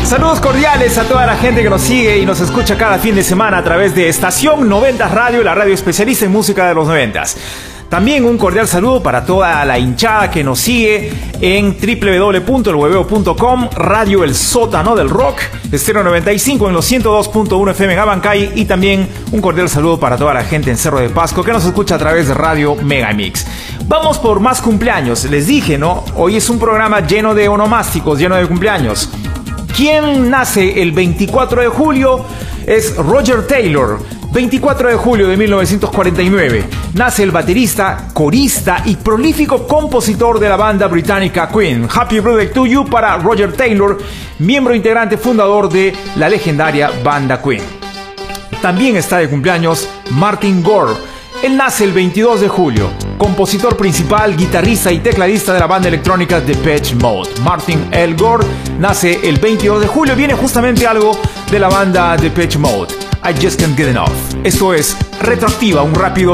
Saludos cordiales a toda la gente que nos sigue y nos escucha cada fin de semana a través de Estación 90 Radio, la radio especialista en música de los 90s. También un cordial saludo para toda la hinchada que nos sigue en www.elhueveo.com, Radio El Sótano del Rock, Estéreo 95 en los 102.1 FM en Abancay, y también un cordial saludo para toda la gente en Cerro de Pasco que nos escucha a través de Radio Megamix. Vamos por más cumpleaños. Les dije, ¿no? Hoy es un programa lleno de onomásticos, lleno de cumpleaños. ¿Quién nace el 24 de julio? Es Roger Taylor. 24 de julio de 1949. Nace el baterista, corista y prolífico compositor de la banda británica Queen. Happy birthday to you para Roger Taylor, miembro integrante fundador de la legendaria banda Queen. También está de cumpleaños Martin Gore. Él nace el 22 de julio. Compositor principal, guitarrista y tecladista de la banda electrónica Depeche Mode. Martin L. Gore nace el 22 de julio. Viene justamente algo de la banda Depeche Mode. I Just Can't Get Enough. Esto es Retroactiva, un rápido